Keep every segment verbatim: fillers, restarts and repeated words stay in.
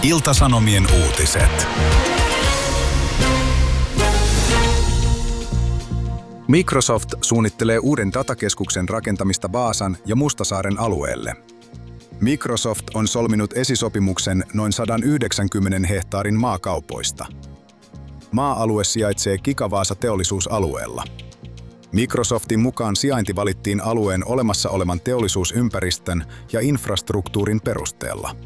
Ilta-Sanomien uutiset. Microsoft suunnittelee uuden datakeskuksen rakentamista Vaasan ja Mustasaaren alueelle. Microsoft on solminut esisopimuksen noin sata yhdeksänkymmentä hehtaarin maakaupoista. Maa-alue sijaitsee Kika-Vaasa teollisuusalueella. Microsoftin mukaan sijainti valittiin alueen olemassa olevan teollisuusympäristön ja infrastruktuurin perusteella.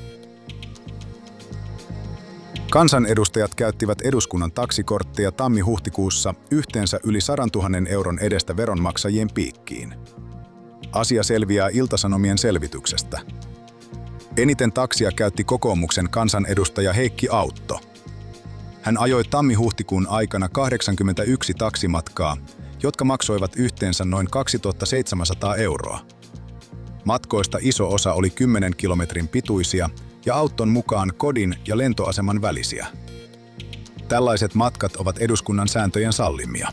Kansanedustajat käyttivät eduskunnan taksikortteja tammi-huhtikuussa yhteensä yli sadantuhannen euron edestä veronmaksajien piikkiin. Asia selviää Ilta-Sanomien selvityksestä. Eniten taksia käytti kokoomuksen kansanedustaja Heikki Autto. Hän ajoi tammi-huhtikuun aikana kahdeksankymmentäyksi taksimatkaa, jotka maksoivat yhteensä noin kaksituhattaseitsemänsataa euroa. Matkoista iso osa oli kymmenen kilometrin pituisia ja Autton mukaan kodin ja lentoaseman välisiä. Tällaiset matkat ovat eduskunnan sääntöjen sallimia.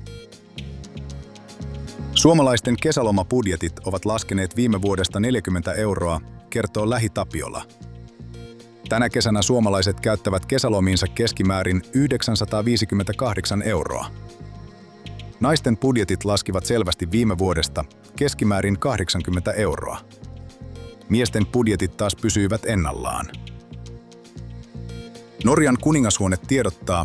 Suomalaisten kesälomabudjetit ovat laskeneet viime vuodesta neljäkymmentä euroa, kertoo Lähi Tapiola. Tänä kesänä suomalaiset käyttävät kesälomiinsa keskimäärin yhdeksänsataaviisikymmentäkahdeksan euroa. Naisten budjetit laskivat selvästi viime vuodesta, keskimäärin kahdeksankymmentä euroa. Miesten budjetit taas pysyivät ennallaan. Norjan kuningashuone tiedottaa,